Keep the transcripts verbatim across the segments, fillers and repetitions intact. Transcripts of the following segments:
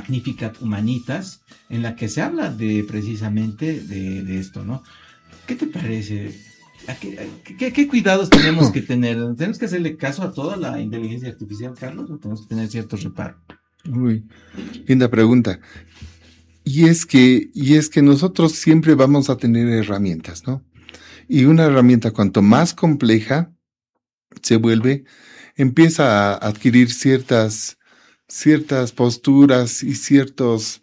Magnificat Humanitas, en la que se habla de precisamente de, de esto, ¿no? ¿Qué te parece? ¿A qué, a qué, qué cuidados tenemos que tener? ¿Tenemos que hacerle caso a toda la inteligencia artificial, Carlos, o tenemos que tener ciertos reparos? Uy, linda pregunta. Y es que, y es que nosotros siempre vamos a tener herramientas, ¿no? Y una herramienta cuanto más compleja se vuelve, empieza a adquirir ciertas, ciertas posturas y ciertos,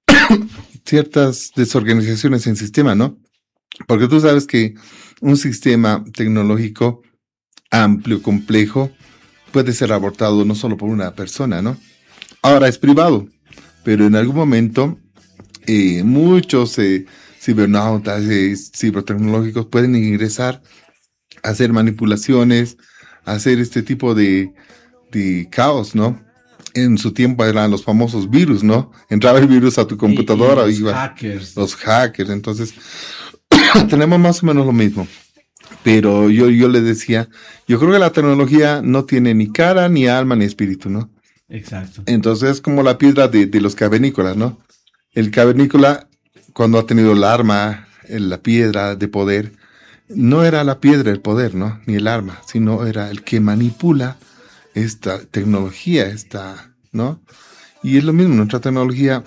ciertas desorganizaciones en sistema, ¿no? Porque tú sabes que un sistema tecnológico amplio, complejo, puede ser abortado no solo por una persona, ¿no? Ahora es privado, pero en algún momento eh, muchos eh, cibernautas, eh, cibertecnológicos pueden ingresar a hacer manipulaciones, a hacer este tipo de, de caos, ¿no? En su tiempo eran los famosos virus, ¿no? Entraba el virus a tu computadora. Y, y los iba, hackers. Los hackers, entonces tenemos más o menos lo mismo. Pero yo, yo le decía, yo creo que la tecnología no tiene ni cara, ni alma, ni espíritu, ¿no? Exacto. Entonces es como la piedra de, de los cavernícolas, ¿no? El cavernícola, cuando ha tenido el arma, la piedra de poder, no era la piedra el poder, ¿no? Ni el arma, sino era el que manipula esta tecnología, esta, ¿no? Y es lo mismo, nuestra tecnología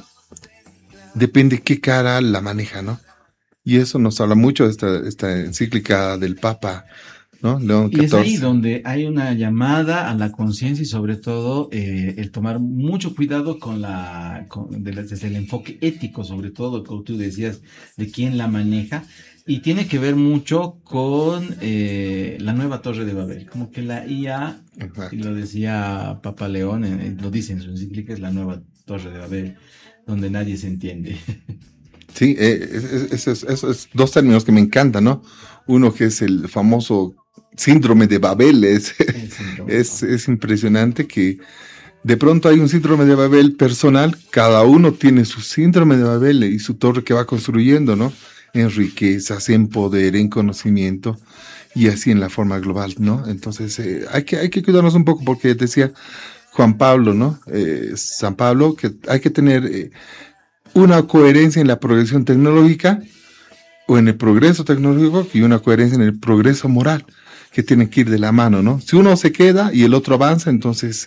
depende qué cara la maneja, ¿no? Y eso nos habla mucho de esta, esta encíclica del Papa, ¿no? León catorce. Y es ahí donde hay una llamada a la conciencia y sobre todo eh, el tomar mucho cuidado con la, con, de la, desde el enfoque ético, sobre todo, como tú decías, de quién la maneja. Y tiene que ver mucho con eh, la nueva Torre de Babel, como que la I A, exacto, y lo decía Papa León, eh, lo dice en su encíclica, es la nueva Torre de Babel, donde nadie se entiende. Sí, eh, esos es, es, es dos términos que me encantan, ¿no? Uno que es el famoso síndrome de Babel, es, es, es impresionante que de pronto hay un síndrome de Babel personal, cada uno tiene su síndrome de Babel y su torre que va construyendo, ¿no? En riquezas, en poder, en conocimiento y así en la forma global, ¿no? Entonces eh, hay que hay que cuidarnos un poco porque decía Juan Pablo, ¿no? Eh, San Pablo, que hay que tener eh, una coherencia en la progresión tecnológica o en el progreso tecnológico y una coherencia en el progreso moral, que tienen que ir de la mano, ¿no? Si uno se queda y el otro avanza, entonces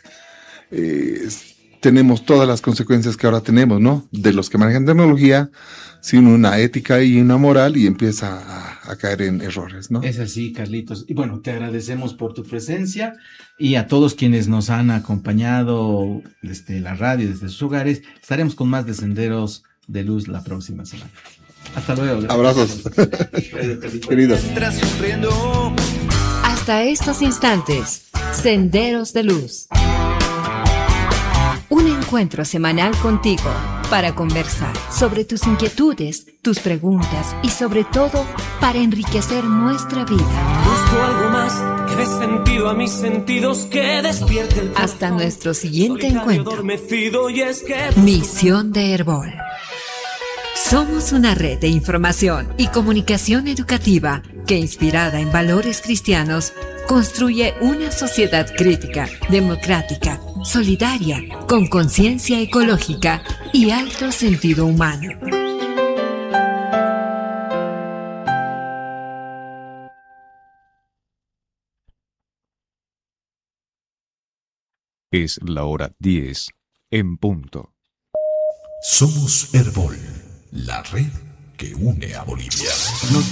eh, tenemos todas las consecuencias que ahora tenemos, ¿no? De los que manejan tecnología sin una ética y una moral y empieza a, a caer en errores, ¿no? Es así, Carlitos. Y bueno, te agradecemos por tu presencia y a todos quienes nos han acompañado desde la radio, desde sus hogares. Estaremos con más de Senderos de Luz la próxima semana. Hasta luego. Abrazos. Queridos. Hasta estos instantes, Senderos de Luz. Un encuentro semanal contigo para conversar sobre tus inquietudes, tus preguntas y sobre todo para enriquecer nuestra vida. Busco algo más que dé sentido a mis sentidos, que despierte el corazón. Hasta nuestro siguiente encuentro. Y es que... Misión de Herbol. Somos una red de información y comunicación educativa que, inspirada en valores cristianos, construye una sociedad crítica, democrática, solidaria, con conciencia ecológica y alto sentido humano. Es la hora diez en punto. Somos Herbol, la red que une a Bolivia.